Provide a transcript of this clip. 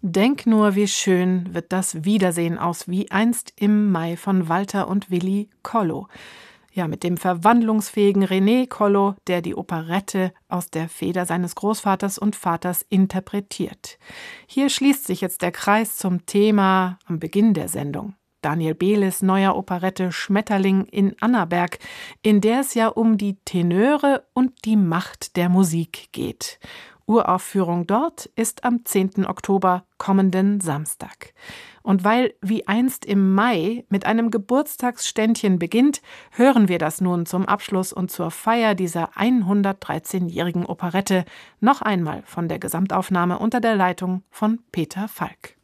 Denk nur, wie schön wird das Wiedersehen aus wie einst im Mai von Walter und Willi Kollow. Ja, mit dem verwandlungsfähigen René Kollow, der die Operette aus der Feder seines Großvaters und Vaters interpretiert. Hier schließt sich jetzt der Kreis zum Thema am Beginn der Sendung. Daniel Behles neuer Operette Schmetterling in Annaberg, in der es ja um die Tenöre und die Macht der Musik geht. Uraufführung dort ist am 10. Oktober kommenden Samstag. Und weil wie einst im Mai mit einem Geburtstagsständchen beginnt, hören wir das nun zum Abschluss und zur Feier dieser 113-jährigen Operette noch einmal von der Gesamtaufnahme unter der Leitung von Peter Falk.